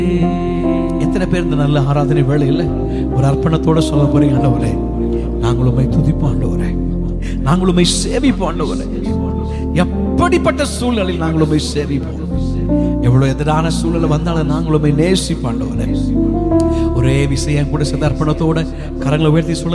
எத்தனை பேர் இந்த நல்ல ஆராதனை வேளையில் ஒரு அர்ப்பணத்தோட சொல்ல போறீங்க, ஆண்டவரே நாங்களுமே துதிப்போம், ஆண்டவரே நாங்களுமே சேவிப்போம், ஆண்டவரே எப்படிப்பட்ட சூழ்நிலையில் நாங்களுமே சேவிப்போம், எவ்வளவு எதிரான சூழ்நிலை வந்தாலும் நாங்களுமே நேசிப்போம், ஆண்டவரே. ஒரே விஷயம் கூட சில அர்ப்பணத்தோட கரங்களை உயர்த்தி சொல்ல